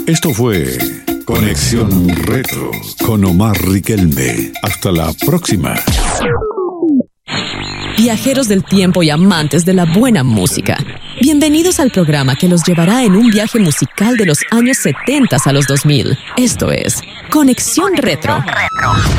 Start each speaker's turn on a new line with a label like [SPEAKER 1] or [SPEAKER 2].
[SPEAKER 1] Esto fue Conexión Retro con Omar Riquelme. Hasta la próxima.
[SPEAKER 2] Viajeros del tiempo y amantes de la buena música, bienvenidos al programa que los llevará en un viaje musical de los años 70 a los 2000. Esto es Conexión Retro.